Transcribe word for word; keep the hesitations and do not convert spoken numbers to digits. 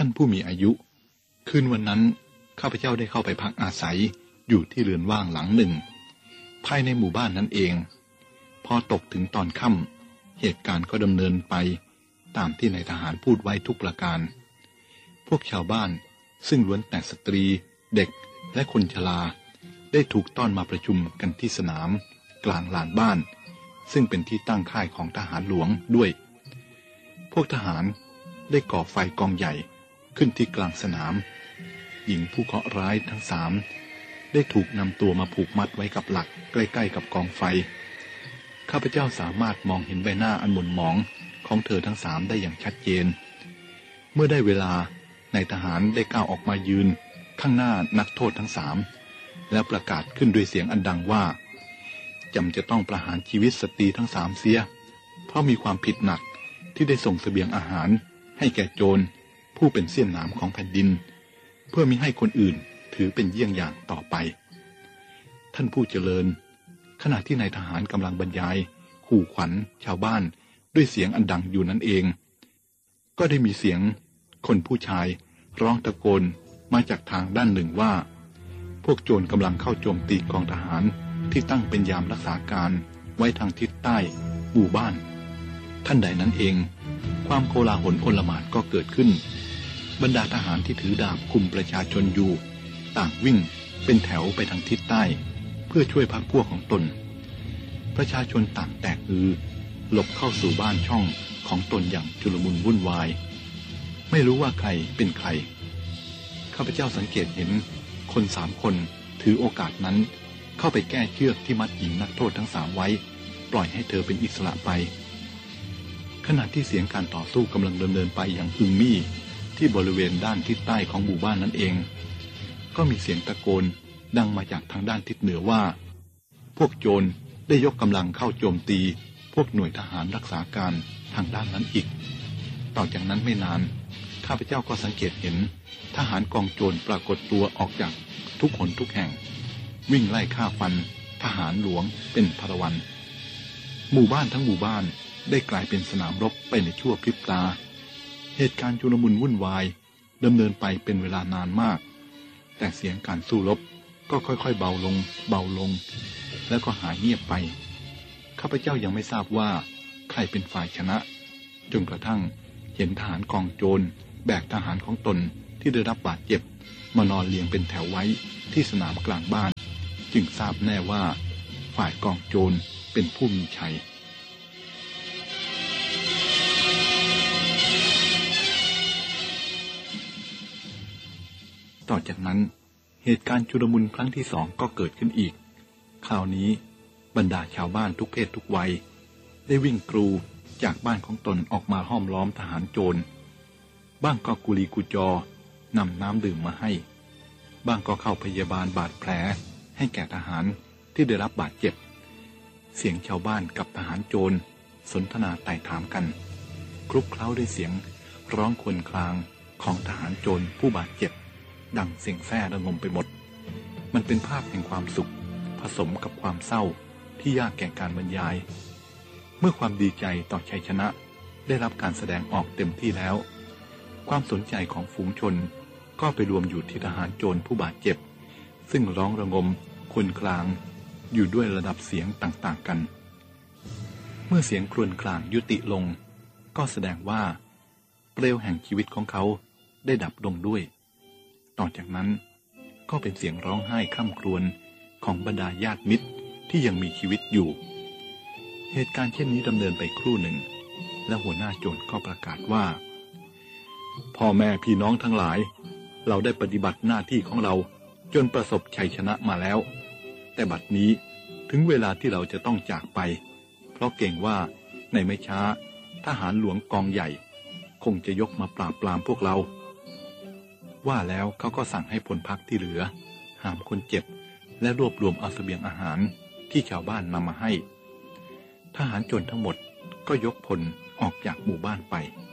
านผู้มีอายุคืนวันนั้นข้าพเจ้าได้เข้าไปพักอาศัยอยู่ที่เรือนว่างหลังหนึ่งภายในหมู่บ้านนั้นเองพอตกถึงตอนค่ำเหตุการณ์ก็ดำเนินไปตามที่นายทหารพูดไว้ทุกประการพวกชาวบ้านซึ่งล้วนแต่สตรีเด็กและคนชราได้ถูกต้อนมาประชุมกันที่สนามกลางลานบ้านซึ่งเป็นที่ตั้งค่ายของทหารหลวงด้วยพวกทหารได้ก่อไฟกองใหญ่ขึ้นที่กลางสนามหญิงผู้เคราะห์ร้ายทั้งสามได้ถูกนำตัวมาผูกมัดไว้กับหลักใกล้ๆกับกองไฟข้าพเจ้าสามารถมองเห็นใบหน้าอันหม่นหมองของเธอทั้งสามได้อย่างชัดเจนเมื่อได้เวลานายทหารได้ก้าวออกมายืนข้างหน้านักโทษทั้งสามแล้วประกาศขึ้นด้วยเสียงอันดังว่าจำจะต้องประหารชีวิตสตรีทั้งสามเสียเพราะมีความผิดหนักที่ได้ส่งเสบียงอาหารให้แก่โจรผู้เป็นเสี้ยนหนามของแผ่นดินเพื่อมิให้คนอื่นถือเป็นเยี่ยงอย่างต่อไปท่านผู้เจริญขณะที่นายทหารกำลังบรรยายขู่ขวัญชาวบ้านด้วยเสียงอันดังอยู่นั้นเองก็ได้มีเสียงคนผู้ชายร้องตะโกนมาจากทางด้านหนึ่งว่าพวกโจรกำลังเข้าโจมตีกองทหารที่ตั้งเป็นยามรักษาการไว้ทางทิศใต้หมู่บ้านท่านใดนั้นเองความโกลาหลโอลหม่านก็เกิดขึ้นบรรดาทหารที่ถือดาบคุมประชาชนอยู่ต่างวิ่งเป็นแถวไปทางทิศใต้เพื่อช่วยพรรคพวกของตนประชาชนต่างแตกฮือหลบเข้าสู่บ้านช่องของตนอย่างชุลมุนวุ่นวายไม่รู้ว่าใครเป็นใครข้าพเจ้าสังเกตเห็นคนสามคนถือโอกาสนั้นเข้าไปแก้เชือกที่มัดหญิงนักโทษทั้งสามไว้ปล่อยให้เธอเป็นอิสระไปขณะที่เสียงการต่อสู้กำลังดำเนินไปอย่างอึงมี่ที่บริเวณด้านทิศใต้ของหมู่บ้านนั้นเองก็มีเสียงตะโกนดังมาจากทางด้านทิศเหนือว่าพวกโจรได้ยกกำลังเข้าโจมตีพวกหน่วยทหารรักษาการทางด้านนั้นอีกต่อจากนั้นไม่นานข้าพเจ้าก็สังเกตเห็นทหารกองโจรปรากฏตัวออกจากทุกหนทุกแห่งวิ่งไล่ฆ่าฟันทหารหลวงเป็นพลวันหมู่บ้านทั้งหมู่บ้านได้กลายเป็นสนามรบไปในชั่วพริบตาเหตุการณ์ชุลมุนวุ่นวายดำเนินไปเป็นเวลานานมากแต่เสียงการสู้รบก็ค่อยๆเบาลงเบาลงแล้วก็หายเงียบไปข้าพเจ้ายังไม่ทราบว่าใครเป็นฝ่ายชนะจนกระทั่งเห็นทหารกองโจรแบกทหารของตนที่ได้รับบาดเจ็บมานอนเรียงเป็นแถวไว้ที่สนามกลางบ้านจึงทราบแน่ว่าฝ่ายกองโจรเป็นผู้มีชัยต่อจากนั้นเหตุการณ์ชุลมุนครั้งที่สองก็เกิดขึ้นอีกคราวนี้บรรดาชาวบ้านทุกเพศทุกวัยได้วิ่งกรูจากบ้านของตนออกมาห้อมล้อมทหารโจรบ้างก็กุลีกุจอนำน้ำดื่มมาให้บ้างก็เข้าพยาบาลบาดแผลให้แก่ทหารที่ได้รับบาดเจ็บเสียงชาวบ้านกับทหารโจรสนทนาไต่ถามกันคลุกเคล้าด้วยเสียงร้องครวญครางของทหารโจรผู้บาดเจ็บดังเสียงแซ่ระงมไปหมดมันเป็นภาพแห่งความสุขผสมกับความเศร้าที่ยากแก่การบรรยายเมื่อความดีใจต่อชัยชนะได้รับการแสดงออกเต็มที่แล้วความสนใจของฝูงชนก็ไปรวมอยู่ที่ทหารโจรผู้บาดเจ็บซึ่งร้องระงมครวญครางอยู่ด้วยระดับเสียงต่างๆกันเมื่อเสียงครวญครางยุติลงก็แสดงว่าเปลวแห่งชีวิตของเขาได้ดับลงด้วยต่อจากนั้นก็เป็นเสียงร้องไห้คร่ำครวญของบรรดาญาติมิตรที่ยังมีชีวิตอยู่เหตุการณ์เช่นนี้ดำเนินไปครู่หนึ่งและหัวหน้าโจรก็ประกาศว่าพ่อแม่พี่น้องทั้งหลายเราได้ปฏิบัติหน้าที่ของเราจนประสบชัยชนะมาแล้วแต่บัดนี้ถึงเวลาที่เราจะต้องจากไปเพราะเกรงว่าในไม่ช้าทหารหลวงกองใหญ่คงจะยกมาปราบปรามพวกเราว่าแล้วเขาก็สั่งให้พลพรรคที่เหลือหามคนเจ็บและรวบรวมเอาเสบียงอาหารที่ชาวบ้านนำมาให้ทหารโจรทั้งหมดก็ยกพลออกจากหมู่บ้านไป